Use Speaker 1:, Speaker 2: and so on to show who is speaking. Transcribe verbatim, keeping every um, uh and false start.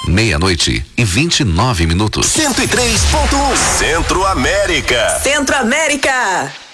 Speaker 1: meia-noite e vinte e nove minutos.
Speaker 2: cento e três ponto um Centro América.
Speaker 3: Centro América.